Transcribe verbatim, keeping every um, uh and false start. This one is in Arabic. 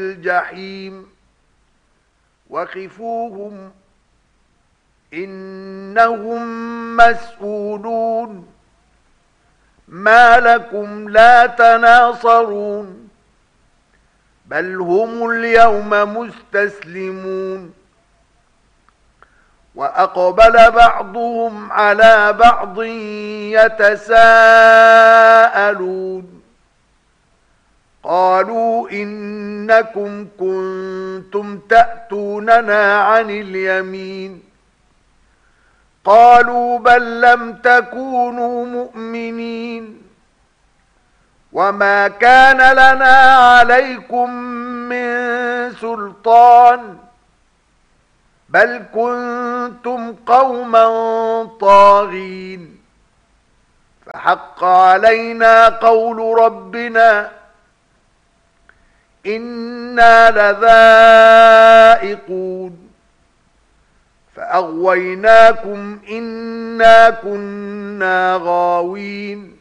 الجحيم وقفوهم إنهم مسؤولون ما لكم لا تناصرون بل هم اليوم مستسلمون وأقبل بعضهم على بعض يتساءلون قالوا إنكم كنتم تأتوننا عن اليمين قالوا بل لم تكونوا مؤمنين وما كان لنا عليكم من سلطان بل كنتم قوما طاغين فحق علينا قول ربنا إنا لذائقون فأغويناكم إنا كنا غاوين